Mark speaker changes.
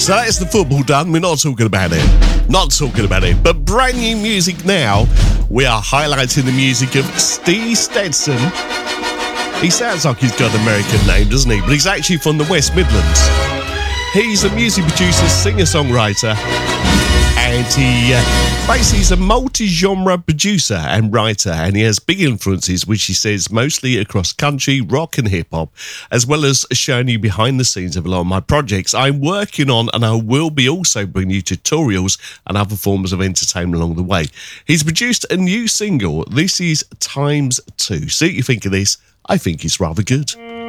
Speaker 1: So that is the football done. We're not talking about it. Not talking about it. But brand new music now. We are highlighting the music of Steve Stetson. He sounds like he's got an American name, doesn't he? But he's actually from the West Midlands. He's a music producer, singer-songwriter, and he basically is a multi-genre producer and writer, and he has big influences, which he says mostly across country, rock and hip-hop, as well as showing you behind the scenes of a lot of my projects I'm working on, and I will be also bringing you tutorials and other forms of entertainment along the way. He's produced a new single. This is Times 2. See what you think of this. I think it's rather good.